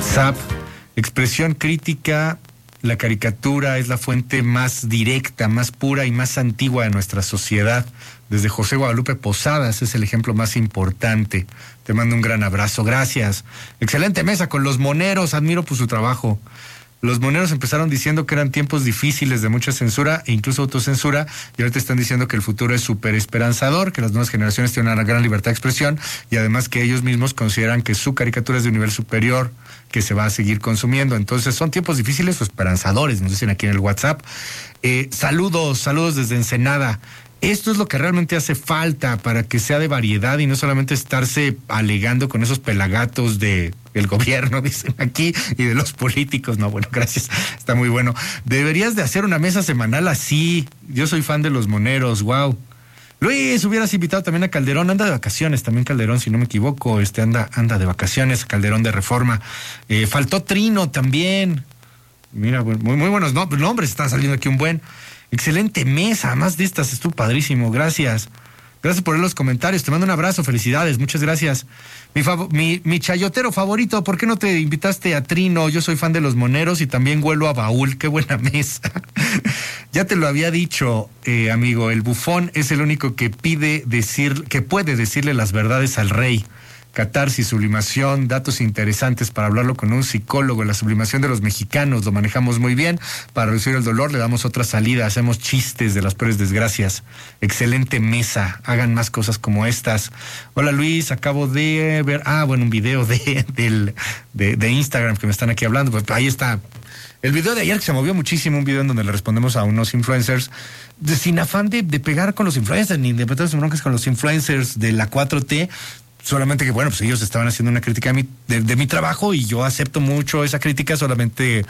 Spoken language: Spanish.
WhatsApp. Expresión crítica, la caricatura es la fuente más directa, más pura y más antigua de nuestra sociedad. Desde José Guadalupe Posadas es el ejemplo más importante. Te mando un gran abrazo, gracias. Excelente mesa con los moneros, admiro por su trabajo. Los moneros empezaron diciendo que eran tiempos difíciles de mucha censura e incluso autocensura, y ahorita están diciendo que el futuro es súper esperanzador, que las nuevas generaciones tienen una gran libertad de expresión y además que ellos mismos consideran que su caricatura es de un nivel superior, que se va a seguir consumiendo. Entonces son tiempos difíciles o esperanzadores, nos dicen aquí en el WhatsApp. Saludos desde Ensenada. Esto es lo que realmente hace falta para que sea de variedad y no solamente estarse alegando con esos pelagatos del gobierno, dicen aquí, y de los políticos. No, bueno, gracias, está muy bueno. Deberías de hacer una mesa semanal así. Yo soy fan de los moneros, wow. Luis, hubieras invitado también a Calderón, anda de vacaciones también Calderón, si no me equivoco, anda de vacaciones, Calderón de Reforma. Faltó Trino también. Mira, muy buenos nombres, está saliendo aquí un buen. Excelente mesa, más de estas, estuvo padrísimo, gracias. Gracias por los comentarios, te mando un abrazo, felicidades, muchas gracias. Mi chayotero favorito, ¿por qué no te invitaste a Trino? Yo soy fan de los moneros y también huelo a baúl, qué buena mesa. Ya te lo había dicho, amigo, el bufón es el único que puede decirle las verdades al rey. Catarsis, sublimación, datos interesantes para hablarlo con un psicólogo. La sublimación de los mexicanos lo manejamos muy bien. Para reducir el dolor le damos otra salida, hacemos chistes de las peores desgracias. Excelente mesa, hagan más cosas como estas. Hola Luis, acabo de ver, un video de Instagram que me están aquí hablando. Pues ahí está el video de ayer que se movió muchísimo, un video en donde le respondemos a unos influencers, sin afán de pegar con los influencers, ni de meterse en broncas con los influencers de la 4T, solamente que, bueno, pues ellos estaban haciendo una crítica de mi trabajo y yo acepto mucho esa crítica, solamente